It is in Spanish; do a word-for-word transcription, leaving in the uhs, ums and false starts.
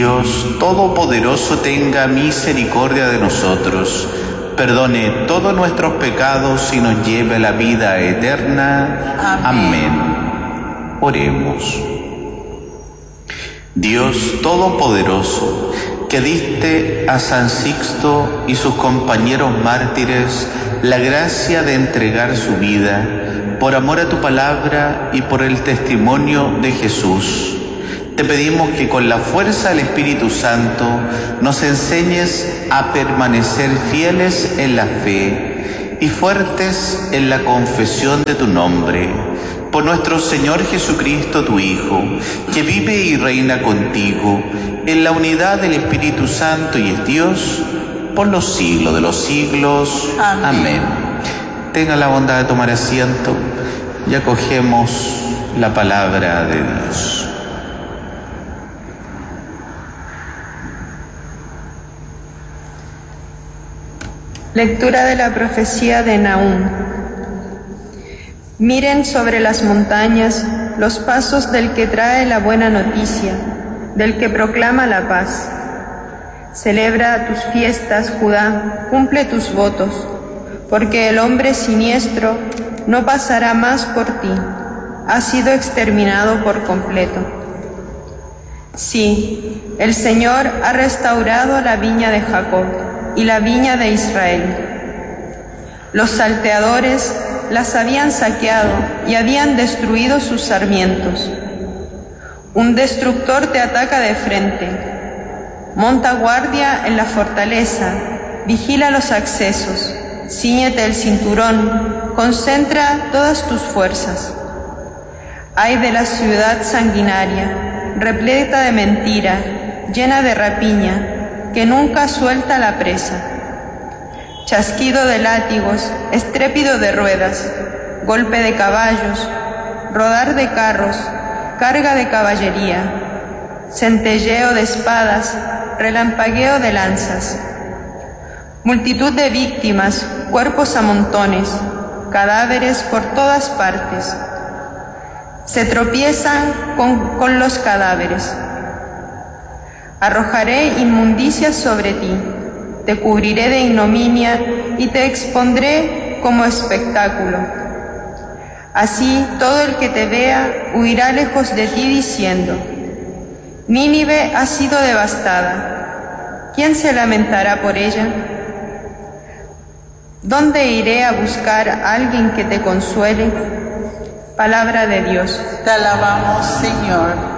Dios Todopoderoso tenga misericordia de nosotros, perdone todos nuestros pecados y nos lleve a la vida eterna. Amén. Amén. Oremos. Dios Todopoderoso, que diste a San Sixto y sus compañeros mártires la gracia de entregar su vida por amor a tu palabra y por el testimonio de Jesús, te pedimos que con la fuerza del Espíritu Santo nos enseñes a permanecer fieles en la fe y fuertes en la confesión de tu nombre. Por nuestro Señor Jesucristo, tu Hijo, que vive y reina contigo en la unidad del Espíritu Santo y es Dios por los siglos de los siglos. Amén. Amén. Tenga la bondad de tomar asiento y acogemos la palabra de Dios. Lectura de la profecía de Nahum. Miren sobre las montañas los pasos del que trae la buena noticia, del que proclama la paz. Celebra tus fiestas, Judá, cumple tus votos, porque el hombre siniestro no pasará más por ti, ha sido exterminado por completo. Sí, el Señor ha restaurado la viña de Jacob y la viña de Israel. Los salteadores las habían saqueado y habían destruido sus sarmientos. Un destructor te ataca de frente. Monta guardia en la fortaleza, vigila los accesos, cíñete el cinturón, concentra todas tus fuerzas. Ay de la ciudad sanguinaria, repleta de mentira, llena de rapiña, que nunca suelta la presa. Chasquido de látigos, estrépito de ruedas, golpe de caballos, rodar de carros, carga de caballería, centelleo de espadas, relampagueo de lanzas. Multitud de víctimas, cuerpos a montones, cadáveres por todas partes. Se tropiezan con, con los cadáveres. Arrojaré inmundicias sobre ti, te cubriré de ignominia y te expondré como espectáculo. Así todo el que te vea huirá lejos de ti diciendo: Nínive ha sido devastada. ¿Quién se lamentará por ella? ¿Dónde iré a buscar a alguien que te consuele? Palabra de Dios. Te alabamos, Señor.